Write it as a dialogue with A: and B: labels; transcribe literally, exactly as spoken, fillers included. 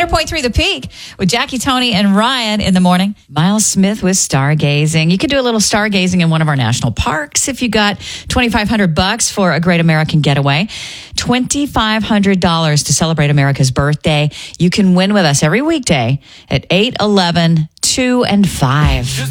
A: hundred point three The Peak with Jackie, Tony, and Ryan in the morning. Miles Smith with stargazing. You could do a little stargazing in one of our national parks if you got twenty-five hundred bucks for a great American getaway. twenty-five hundred dollars to celebrate America's birthday. You can win with us every weekday at eight, eleven, two, and five.